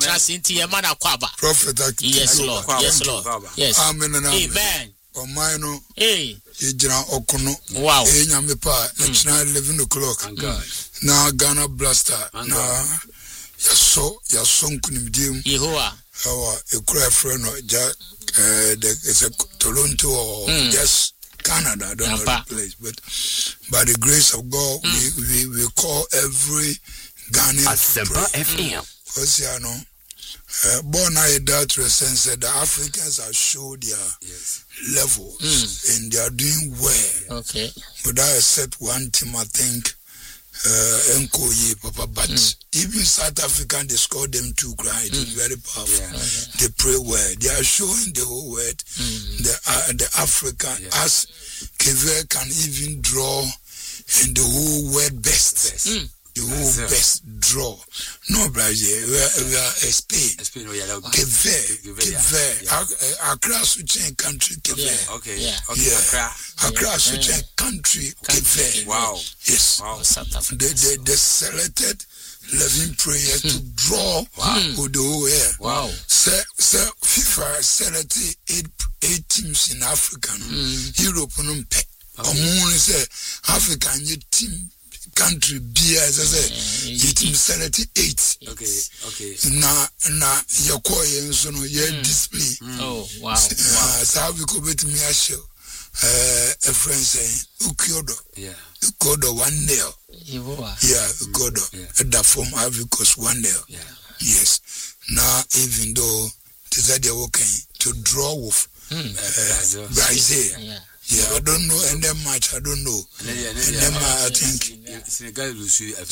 Trasinti Yamana Kwaba. Prophet. Yes, Lord. Yes, Lord. Yes. Amen and amen. Omino. Ejina Okuno. Wow. Nyamipa. It's now 11 o'clock. Now Ghana Blaster. Now Yason Kunimdim. Yehoah. A cry friend or Jack. It's a Toronto or just Canada. I don't know the place, but by the grace of God, we call every Ghanaian Asempa FM. Osiano, born I that sense that the Africans have showed their levels and they are doing well. Okay. But I said one thing, I think, Nkoye, Papa, but even South African, they scored them 2 cry. It is very powerful. They pray well. They are showing the whole world, the African, as Keve can even draw in the whole world best. The whole best draw. No, Brazil, we are Spain. Keve. Accra switching country, Keve. Accra switching country, Keve. Wow. Yes. Wow. The selected 11 prayers to draw with the whole air. Wow. So FIFA selected 8 teams in Africa. Europe, say African team. Country beer as I say, team selected 8. Okay. Na yakoye nso no display. Oh wow. So we go bet me a show. A friend saying Ukyodo. Ukyodo 1-0. Ukyodo. That from Ivory Coast 1-0. Yes. Now even though they are working to draw with Brazil. I don't know and then much. I don't know. And then I think Senegal lose 3-1.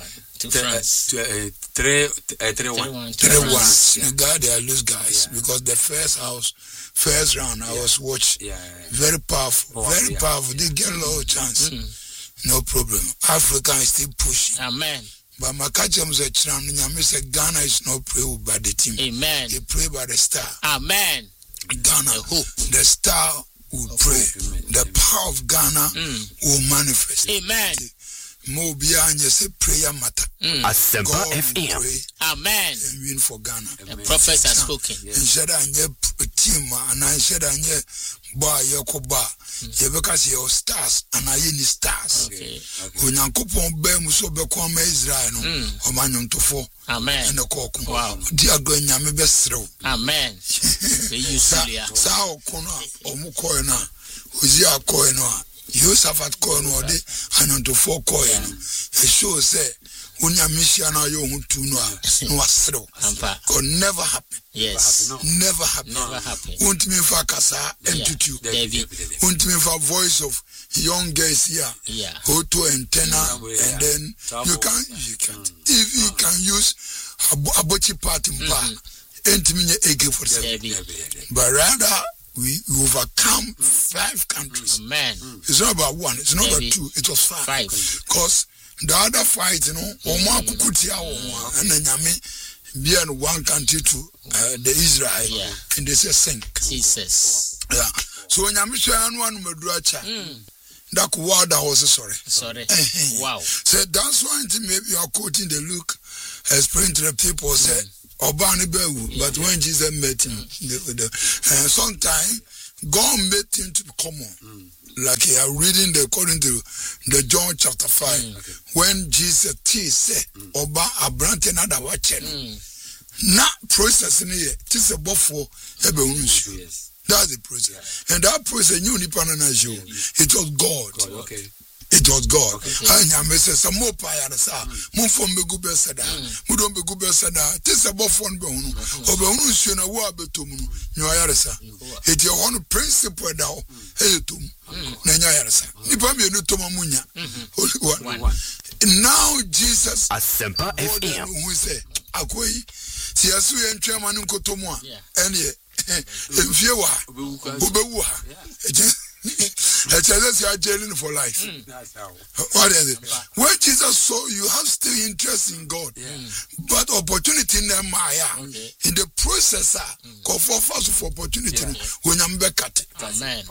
Senegal they are lose guys because the first round I was watching. Very powerful. Very powerful. They get a lot of chance. No problem. Africa is still pushing. Amen. But my catch is a chance. Ghana is not prayed by the team. Amen. They pray by the star. Amen. Ghana, the star will pray. The power of Ghana will manifest. Amen. Mobia and say prayer matter. Asempa FM. Amen. And win for Ghana. The prophets have spoken. Instead of team and I said boy Yokoba. Because your stars and I need stars. When Yankopon Bem so become Israel or Manum to 4. Amen. And the cock. Wow. Dear going Yami best throw. Amen. Sao Kona or Mukoina. Uzia Koinoa. You suffered coin or day and on to 4 coin. A show say when your mission are you to no astro. Could never happen. Yes. Never happen. Never happen. Won't me for Kasa entity. Won't me for voice of young guys here. Go to antenna and then you can't. If you can use a butchy party bar, intimate AK-47. But rather we overcome 5 countries. Amen. It's not about 1, it's not about 2, it was 5. Because the other fight, you know, and then be in 1 country to the Israel, and they say sink. Jesus. Yeah. So when I'm saying one Madracha, that word that was sorry. Wow. So that's why maybe you're quoting the Luke, explain to the people, say, Obani Bewu, but when Jesus met him, sometimes God made him to be common. Like you are reading according to the John chapter 5, when Jesus said, Oba Abrante nada watching. Na process in here, this is about for that's the process. And that process, you need to show it was God. It was God. I am some more pie and sa. Mufom be good besada. Mudom be good besada. This about fun be unu. Obe shona wa betum nu. Nyayaresa. It your one principle now. Hey tum. Na nyayaresa. Nipa me no toma munya. Holy one. Now Jesus Asempa FM. Who say akoi si asu entwa manu nkotomu a. Ene e fie wa. Obewu ha. HLS you are jailing for life. What is it? When Jesus saw you have still interest in God, but opportunity in the Maya in the processor call for fast for opportunity when I'm back at it. Amen.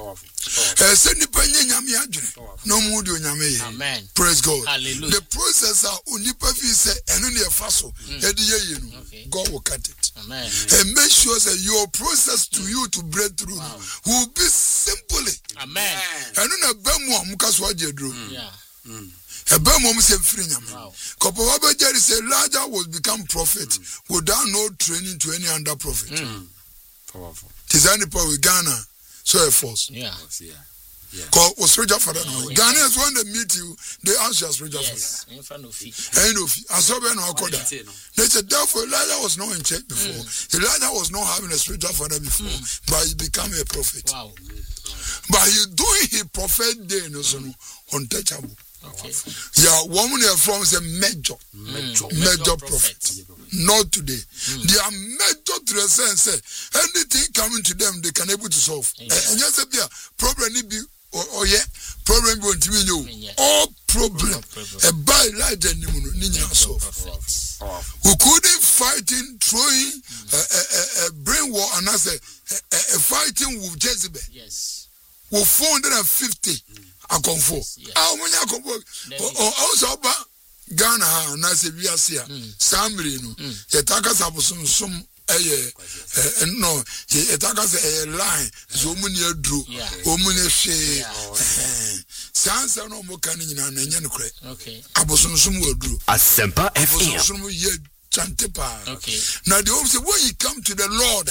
Amen. Praise God. Hallelujah. The processor unipa fi say eno ne faso God will cut it. Amen. And make sure that your process to you to break through will be simply. Amen. Eno na bemu amukaso ajedro. Yeah. Ebemu se free nyame. Kopo wabejeri say Elijah was become prophet without no training to any other prophet. Powerful. Tizani pa we Ghana so a force. Yeah. Call was spiritual father. Ghanaians when they meet you, they ask you as spiritual father. In front of you. And I saw Ben Okoda. They said, therefore, Elijah was not in church before. Elijah was not having a spiritual father before, but he became a prophet. Wow. But he doing his prophet day, no so untouchable. Okay. Yeah, woman here from is a major prophet. Not today. They are major to the sense anything coming to them they can able to solve. And just a problem be or problem won't mean you. All problem a by light and solve. We couldn't fighting throwing a brain war and as a fighting with Jezebel. Yes. With 450 I come for. How many I come for? Also about Ghana na se biasia sambre no yetaka sabosom som no yetaka se line so mu ne aduro o mu ne hwe sansa no mo kan nyina na nya no kure Okay. abosom som aduro Asempa FM. abosom ye chantepa. Okay. Now the say when you come to the Lord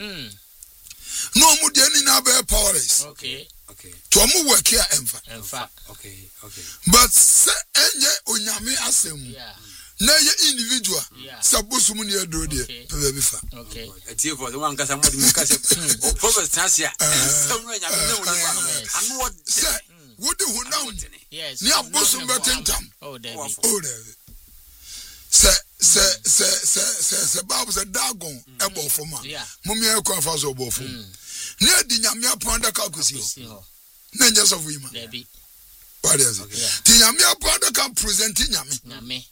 no mu de ni na be powerless. Okay. To mu work here enfa. Okay. But say enye onyame asem. Yeah. Na ye individual. Yeah. Sabosu mu ne aduro de be fa. Okay. Eti for the one kasa mo di kasa. O prophet Tasia. Some no nyame ne woni ba. Anu what Say wodi hunam. Yes. Ni abosu betentam. Oh, there. Oh there. Say Bible say dagon ebo foma. Yeah. Mummy e kwa fa so ebo fom. Ni adi nyame apanda ka kosi ho. Na nya so fu ima. There be. What is it? Ti nyame apanda ka present nyame. Nyame.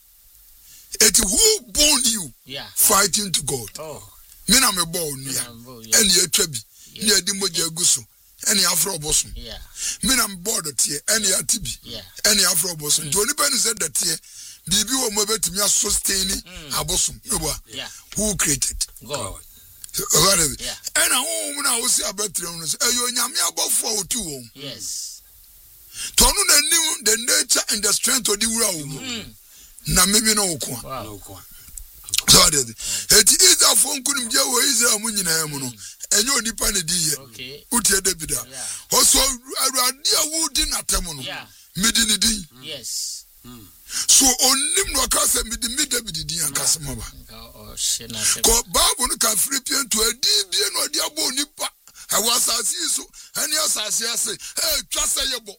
It who born you Yeah. fighting to God. Oh. Me na me born ya. Eni etwa bi. Ni adi moja eguso. Eni afro oboso. Yeah. Me na me board tie. Eni atibi. Yeah. Eni afro oboso. Do ni ben said that tie. Bibi wo mo betimi sustain aboso. Yeah. Who created? God. What is it? Yeah. And I na wo si abetre no say eyo nyame abofo otu wo. Yes. To no na knew the nature and the strength of the wura. Na maybe no okwa. Wow. So what is it? It is a phone couldn't get where Israel mu nyina mu no. Enyo onipa ne di ye. Okay. Utie David. Yeah. Also awurade a wudi natem no. Yeah. Midi ni din. Yes. So onim no ka say midi David din akase maba. Oh, shit. Ko Bible no ka Philippians to adi bie no adi abo onipa. Awa asase so ani asase ase twa say yebo.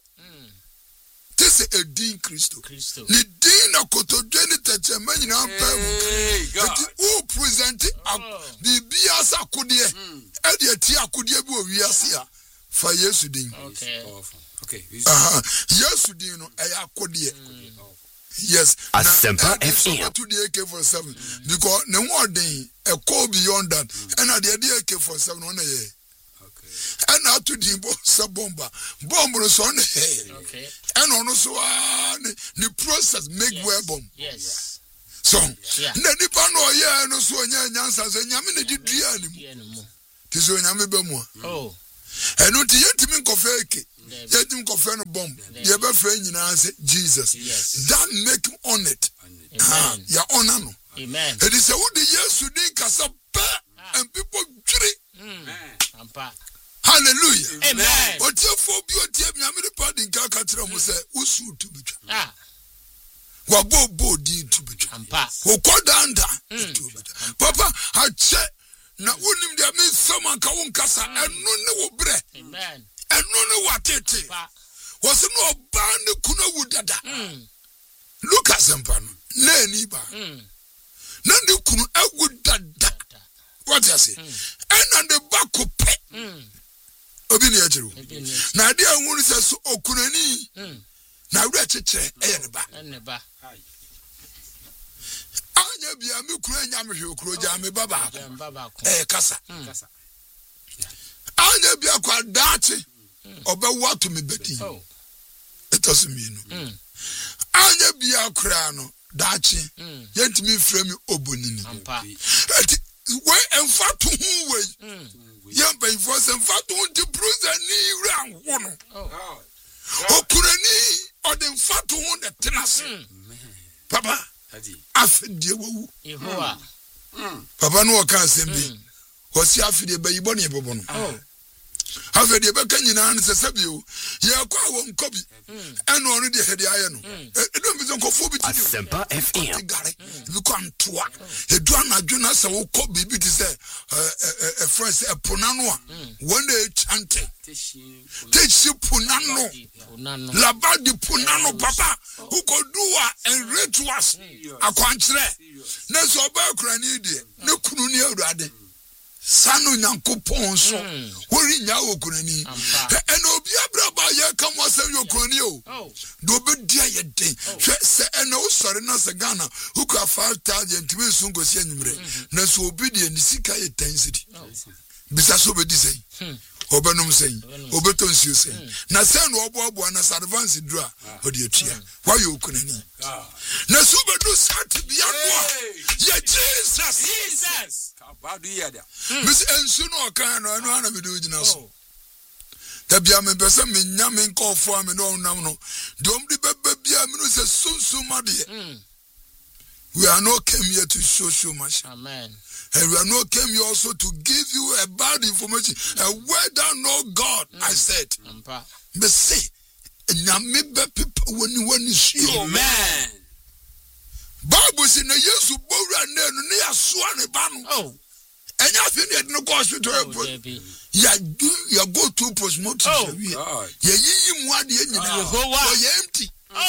This is a din Christo. Ni din na kotodwe ni teche manyina ampa. Who present bibia asa akudie. E de ti akudie bi owiase a fa Yesu din. Okay. Yesu din no e akudie. Yes. Asempa FM. To the AK-47 because the one thing a call beyond that and at the AK-47 on the air. And now to the bomb was on the head. Okay. And also the process make weapon. Yes. So the Nipano ya no so nyansa so nyame di dua ni. Ti so nyame be mu. Oh. And no ti yentimi nkofeke. Yentimi nkofeke no bomb. Ye be fra nyina say Jesus. Yes. That make him on it. Amen. Ya honor no. Amen. It is a would the yes din kasa and people dream. Ampa. Hallelujah. Amen. Otiefo bi otie nyame de pardon ka ka kire mo say usu to bitwa. Ah. Wa bo din to bitwa. Ampa. Wo kodanda to bitwa. Papa ha che na wonim de me someone ka won kasa enu ne wo bre. Amen. Enu ne watete. Pa. Wo se no ba ne kuna wu dada. Look at Sempano. Na ni ba. Na de kunu awu dada. What you say? And on the back of pet. obi ne akyiro na de ahunu se so okunani na wura kyekere ne ba anya bia me kura nya me hwe okuro gya me baba kasa anya bia kwa dachi obewo to me beti etoso mi no anya bia kura no dachi yentimi frame obonini we enfatu hu we yempa ifo enfatu di bruiser ni wura ho no okurani odin fatu hu de tenase papa afidie wawu Yehowa papa no ka sembi hosi afidie bayibo ne bobo no afidie be kanyina ne sesabio ye kwa wo nkobi eno no de hede aye no edom bi nkofo bi ti Asempa FM gare bi kwa ntoa edu anadwona se wo ko bibi ti se a friend a ponano a when they chante teshi ponano labadi ponano papa who could do and read to us akwankyere na so ba kura ni de ne kunu ni awurade sanu nyankopon so wori nya okunani eno obi abraba ye kam wase yokunani o do be dia ye den hwe se eno usori na se Ghana who ka 5000 timi sun go si anyimre na so obi de ni sika ye tensity bisa so be di sei obenum sei obeton si sei na se no obo na advance dura odi atua why yokunani na so be do sat bia no ye Jesus Badu yada. Miss Ensuno kan no anu ana me do gina so. Da bia me pese me nya me nkofo me no nam no. Dom di bebe bia me no se sunsuma de. We are not came here to show much. Amen. And we are not came here also to give you a bad information. A word that no God, I said. Me say, nyame be people when you see. Amen. Bible say na Yesu bowra na no ne asoa ne ba no. Enya fi ne no go hospital ya go to postmortem we ya yiyi mu ade nyina Yehowa ya empty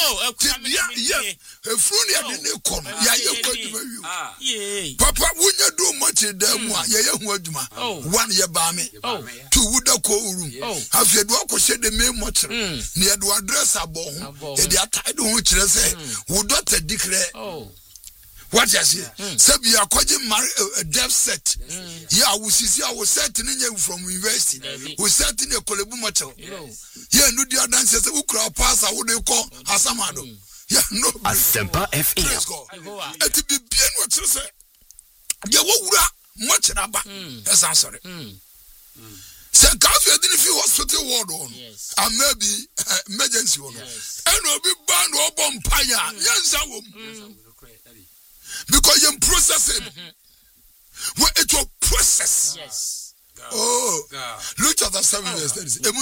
ya efru ne de ne kono ya ye kwaduma wi papa wonya do moche da mu a ya ye hu aduma one ye ba me two wuda ko uru afie do akose de me moche ne ye do address abo ho e de atide ho kire se wo doctor declare what you say? Sabi akwaje dev set. Yeah, we see I was set from university. We set in a kolebu motel. Yeah, no the dancers who crowd pass what they call Asamado. Yeah, no. Asempa FM. It be bien what you say. Yeah, what much raba. Yes, I'm sorry. Say Kafia didn't feel hospital ward on. And maybe emergency one. And will be banned or bompire. Yes, I will. Because you process it. When it will process. Yes. Oh, look at the 7 years.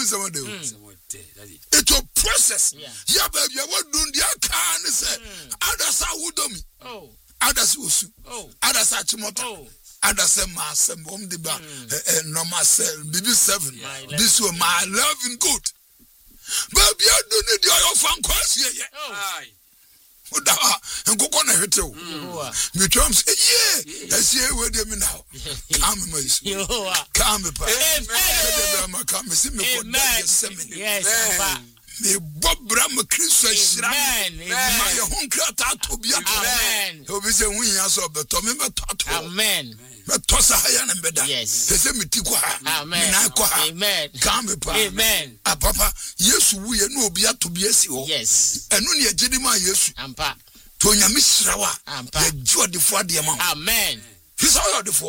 It will process. Yeah, baby, what do the can say? Others are Wudomi. Oh, others Usu. Oh, others are Chimoto. Others are Massam, Omdiba, Normal Cell, BB7. This was my loving good. Baby, I don't need your fan question yet. Oh, Oda nkoko na hwete o me twam say yeah I see we dey me now come me come pa amen come see me for that seminar yes papa me bobra me Kristo ashira ma ye honkra ta to bia amen obi say hu ya so beto me beto amen beto sa ya na beda say me ti ko ha amen na ko ha amen come pa amen papa Yesu wu ye no obi atobi asi ho yes enu ne agidi ma Yesu ampa to nyame sirawa ye jodi fo ade ma amen fi so yo de fo